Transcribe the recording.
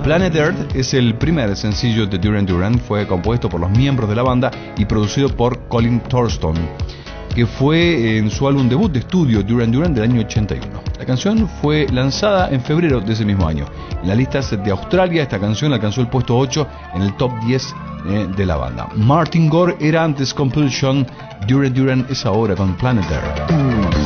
Planet Earth es el primer sencillo de Duran Duran, fue compuesto por los miembros de la banda y producido por Colin Thurston, que fue en su álbum debut de estudio Duran Duran del año 81. La canción fue lanzada en febrero de ese mismo año. En las listas de Australia, esta canción alcanzó el puesto 8 en el top 10 de la banda. Martin Gore era antes Compulsion, Duran Duran es ahora con Planet Earth.